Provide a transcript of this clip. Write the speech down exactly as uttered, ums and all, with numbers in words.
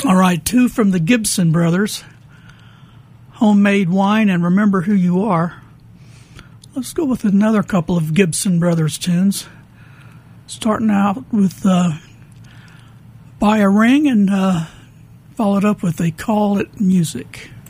All right, two from the Gibson Brothers, Homemade Wine and Remember Who You Are. Let's go with another couple of Gibson Brothers tunes. Starting out with uh, Buy a Ring and uh, followed up with They Call It Music.